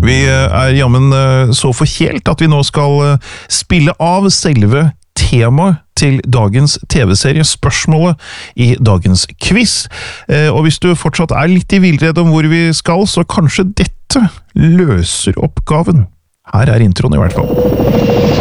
Vi jammen så forkjelt at vi nå skal spille av selve temaet til dagens TV-serie, spørsmålet i dagens quiz. Og hvis du fortsatt litt i villrede om hvor vi skal, så kanskje dette løser oppgaven. Her introen i hvert fall.